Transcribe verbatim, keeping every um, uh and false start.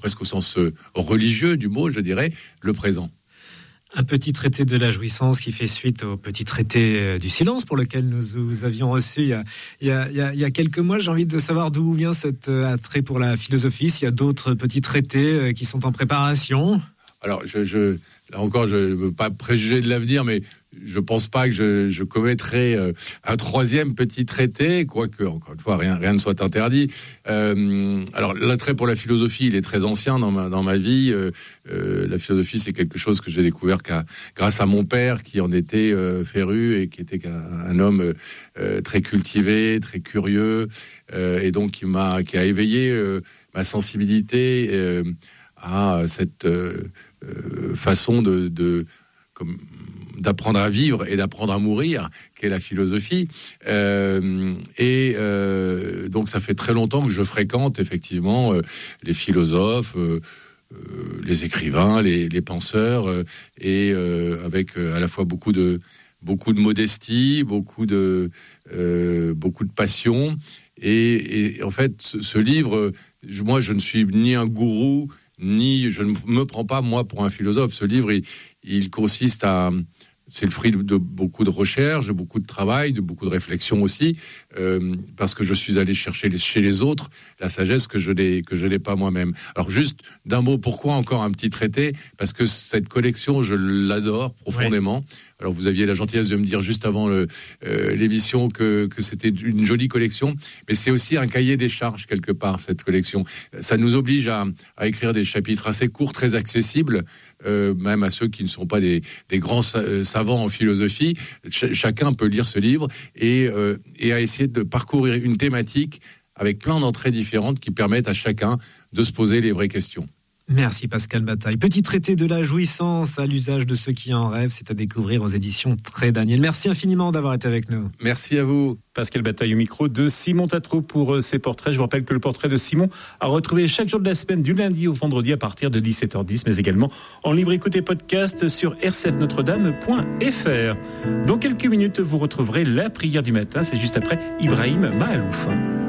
presque au sens euh, religieux du mot, je dirais, le présent. Un petit traité de la jouissance qui fait suite au petit traité du silence pour lequel nous vous avions reçu il y a, il y a, il y a, il y a quelques mois. J'ai envie de savoir d'où vient cet attrait pour la philosophie. S'il y a d'autres petits traités qui sont en préparation. Alors, je, je, là encore, je ne veux pas préjuger de l'avenir, mais je ne pense pas que je, je commettrai euh, un troisième petit traité, quoique, encore une fois, rien, rien ne soit interdit. Euh, alors, l'attrait pour la philosophie, il est très ancien dans ma, dans ma vie. Euh, euh, la philosophie, c'est quelque chose que j'ai découvert qu'à, grâce à mon père, qui en était euh, féru et qui était un, un homme euh, très cultivé, très curieux, euh, et donc qui, m'a, qui a éveillé euh, ma sensibilité euh, à cette euh, euh, façon de... de comme, d'apprendre à vivre et d'apprendre à mourir, qu'est la philosophie. Euh, et euh, donc, ça fait très longtemps que je fréquente effectivement euh, les philosophes, euh, euh, les écrivains, les, les penseurs, euh, et euh, avec euh, à la fois beaucoup de beaucoup de modestie, beaucoup de euh, beaucoup de passion. Et, et en fait, ce, ce livre, je, moi, je ne suis ni un gourou, ni je ne me prends pas moi pour un philosophe. Ce livre, il, il consiste à C'est le fruit de, de beaucoup de recherches, de beaucoup de travail, de beaucoup de réflexion aussi, euh, parce que je suis allé chercher les, chez les autres la sagesse que je n'ai que je n'ai pas moi-même. Alors juste d'un mot, pourquoi encore un petit traité ? Parce que cette collection, je l'adore profondément. Ouais. Alors vous aviez la gentillesse de me dire juste avant le, euh, l'émission que, que c'était une jolie collection, mais c'est aussi un cahier des charges quelque part, cette collection. Ça nous oblige à, à écrire des chapitres assez courts, très accessibles, euh, même à ceux qui ne sont pas des, des grands sa- savants en philosophie. Ch- chacun peut lire ce livre et, euh, et à essayer de parcourir une thématique avec plein d'entrées différentes qui permettent à chacun de se poser les vraies questions. Merci Pascal Bataille. Petit traité de la jouissance à l'usage de ceux qui en rêvent, c'est à découvrir aux éditions Très Daniel. Merci infiniment d'avoir été avec nous. Merci à vous. Pascal Bataille au micro de Simon Tatro pour ses portraits. Je vous rappelle que le portrait de Simon a retrouvé chaque jour de la semaine du lundi au vendredi à partir de dix-sept heures dix, mais également en libre écoute et podcast sur r c f notre dame point f r. Dans quelques minutes, vous retrouverez la prière du matin. C'est juste après Ibrahim Mahalouf.